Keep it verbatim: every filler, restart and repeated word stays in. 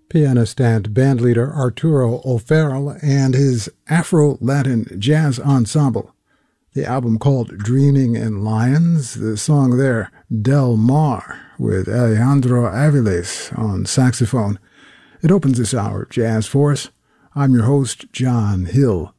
pianist and bandleader Arturo O'Farrill and his Afro-Latin jazz ensemble. The album called Dreaming in Lions, the song there, Del Mar, with Alejandro Aviles on saxophone. It opens this hour, Jazz Force. I'm your host, John Hill.